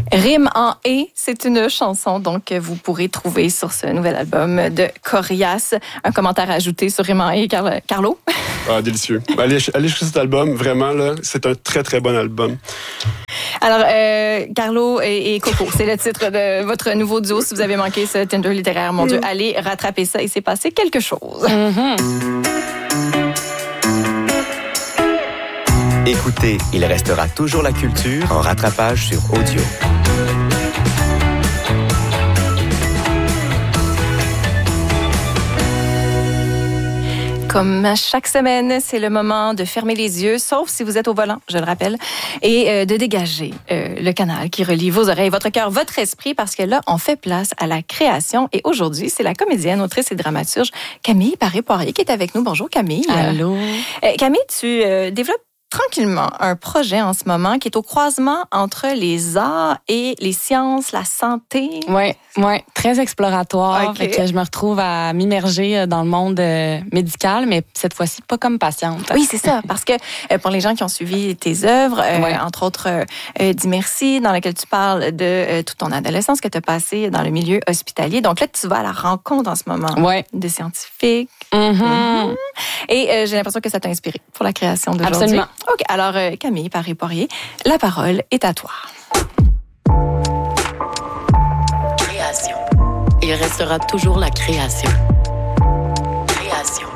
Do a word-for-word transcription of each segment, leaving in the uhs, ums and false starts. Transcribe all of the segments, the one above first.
Rime en et, c'est une chanson donc que vous pourrez trouver sur ce nouvel album de Corias. Un commentaire ajouté sur Rime en et, Car- Carlo? Ah, délicieux. Allez, allez chercher cet album, vraiment, là, c'est un très, très bon album. Alors, euh, Carlo et, et Coco, c'est le titre de votre nouveau duo. Si vous avez manqué ce Tinder littéraire, mon Dieu, allez rattraper ça. Il s'est passé quelque chose. Mm-hmm. Écoutez, il restera toujours la culture en rattrapage sur audio. Comme chaque semaine, c'est le moment de fermer les yeux, sauf si vous êtes au volant, je le rappelle, et euh, de dégager euh, le canal qui relie vos oreilles, votre cœur, votre esprit, parce que là, on fait place à la création. Et aujourd'hui, c'est la comédienne, autrice et dramaturge Camille Paré-Poirier qui est avec nous. Bonjour Camille. Allô. Euh, Camille, tu euh, développes tranquillement un projet en ce moment qui est au croisement entre les arts et les sciences, la santé. Oui, ouais, très exploratoire. Okay. Fait que je me retrouve à m'immerger dans le monde euh, médical, mais cette fois-ci pas comme patiente. Oui, c'est ça, parce que euh, pour les gens qui ont suivi tes œuvres, euh, ouais. entre autres euh, Dis merci, dans lequel tu parles de euh, toute ton adolescence que tu as passée dans le milieu hospitalier. Donc là, tu vas à la rencontre en ce moment ouais. de scientifiques. Mm-hmm. Mm-hmm. Et euh, j'ai l'impression que ça t'a inspiré pour la création d'aujourd'hui. Absolument. OK, alors euh, Camille Paré-Poirier, la parole est à toi. Création. Il restera toujours la création. Création.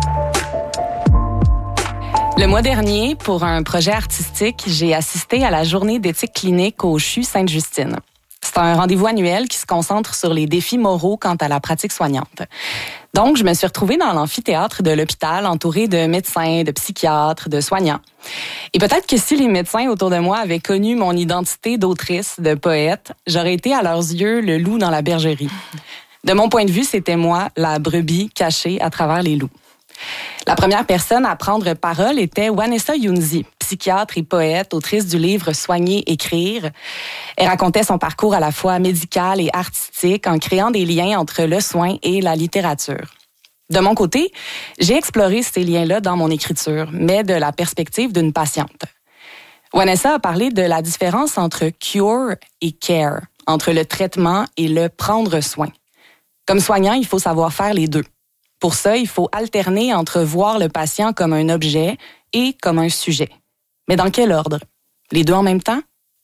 Le mois dernier, pour un projet artistique, j'ai assisté à la journée d'éthique clinique au C H U Sainte-Justine. C'est un rendez-vous annuel qui se concentre sur les défis moraux quant à la pratique soignante. Donc, je me suis retrouvée dans l'amphithéâtre de l'hôpital, entourée de médecins, de psychiatres, de soignants. Et peut-être que si les médecins autour de moi avaient connu mon identité d'autrice, de poète, j'aurais été à leurs yeux le loup dans la bergerie. De mon point de vue, c'était moi, la brebis cachée à travers les loups. La première personne à prendre parole était Vanessa Younzi, psychiatre et poète, autrice du livre « Soigner, écrire ». Elle racontait son parcours à la fois médical et artistique en créant des liens entre le soin et la littérature. De mon côté, j'ai exploré ces liens-là dans mon écriture, mais de la perspective d'une patiente. Vanessa a parlé de la différence entre « cure » et « care », entre le traitement et le « prendre soin ». Comme soignant, il faut savoir faire les deux. Pour ça, il faut alterner entre voir le patient comme un objet et comme un sujet. Mais dans quel ordre? Les deux en même temps?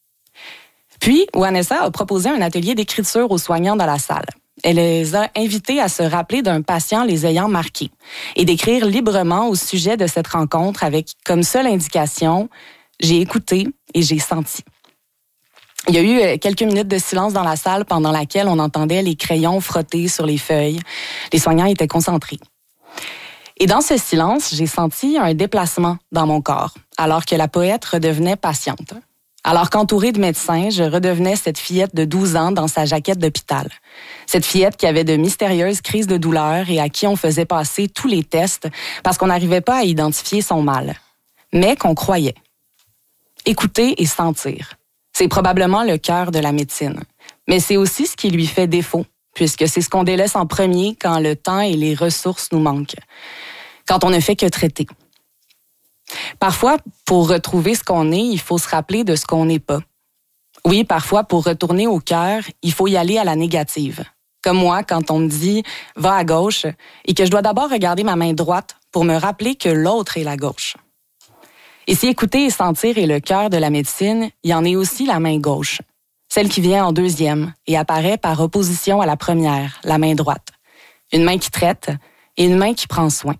Puis, Vanessa a proposé un atelier d'écriture aux soignants dans la salle. Elle les a invités à se rappeler d'un patient les ayant marqués et d'écrire librement au sujet de cette rencontre avec comme seule indication « j'ai écouté et j'ai senti ». Il y a eu quelques minutes de silence dans la salle pendant laquelle on entendait les crayons frotter sur les feuilles. Les soignants étaient concentrés. Et dans ce silence, j'ai senti un déplacement dans mon corps, alors que la poète redevenait patiente. Alors qu'entourée de médecins, je redevenais cette fillette de douze ans dans sa jaquette d'hôpital. Cette fillette qui avait de mystérieuses crises de douleur et à qui on faisait passer tous les tests parce qu'on n'arrivait pas à identifier son mal. Mais qu'on croyait. Écouter et sentir. C'est probablement le cœur de la médecine. Mais c'est aussi ce qui lui fait défaut, puisque c'est ce qu'on délaisse en premier quand le temps et les ressources nous manquent. Quand on ne fait que traiter. Parfois, pour retrouver ce qu'on est, il faut se rappeler de ce qu'on n'est pas. Oui, parfois, pour retourner au cœur, il faut y aller à la négative. Comme moi, quand on me dit « va à gauche » et que je dois d'abord regarder ma main droite pour me rappeler que l'autre est la gauche. Et si écouter et sentir est le cœur de la médecine, il y en est aussi la main gauche, celle qui vient en deuxième et apparaît par opposition à la première, la main droite. Une main qui traite et une main qui prend soin.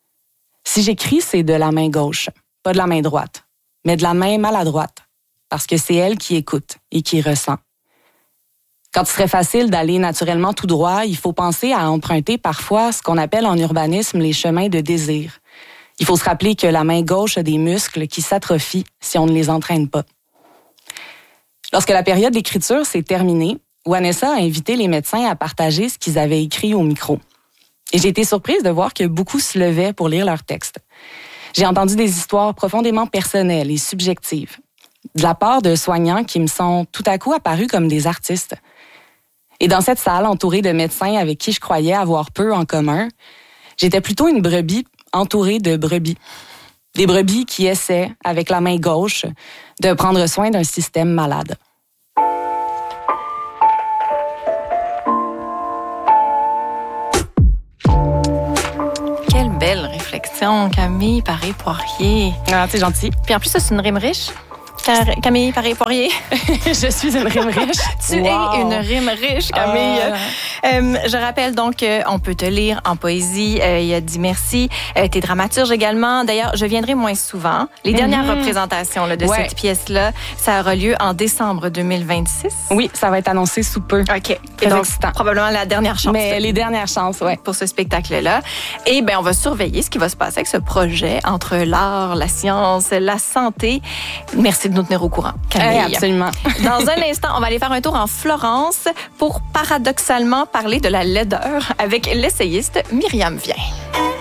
Si j'écris, c'est de la main gauche, pas de la main droite, mais de la main maladroite, parce que c'est elle qui écoute et qui ressent. Quand il serait facile d'aller naturellement tout droit, il faut penser à emprunter parfois ce qu'on appelle en urbanisme les chemins de désir. Il faut se rappeler que la main gauche a des muscles qui s'atrophient si on ne les entraîne pas. Lorsque la période d'écriture s'est terminée, Vanessa a invité les médecins à partager ce qu'ils avaient écrit au micro. Et j'ai été surprise de voir que beaucoup se levaient pour lire leurs textes. J'ai entendu des histoires profondément personnelles et subjectives, de la part de soignants qui me sont tout à coup apparus comme des artistes. Et dans cette salle, entourée de médecins avec qui je croyais avoir peu en commun, j'étais plutôt une brebis entourée de brebis. Des brebis qui essaient, avec la main gauche, de prendre soin d'un système malade. sélection, Camille Paré-Poirier. Ah, c'est gentil. Puis en plus, ça, c'est une rime riche. Car Camille Paré-Poirier. Je suis une rime riche. Tu wow. es une rime riche, Camille. Ah. Euh, je rappelle donc qu'on peut te lire en poésie. Euh, il a dit merci. Euh, tu es dramaturge également. D'ailleurs, je viendrai moins souvent. Les mm-hmm. dernières représentations là, de ouais. cette pièce-là, ça aura lieu en décembre deux mille vingt-six. Oui, ça va être annoncé sous peu. OK. Et donc, excitant. Probablement la dernière chance. Mais les dernières chances, oui. Pour ce spectacle-là. Et bien, on va surveiller ce qui va se passer avec ce projet entre l'art, la science, la santé. Merci de nous tenir au courant, Camille. Hey, absolument. Dans un instant, on va aller faire un tour en Florence pour paradoxalement parler de la laideur avec l'essayiste Myriam Vien.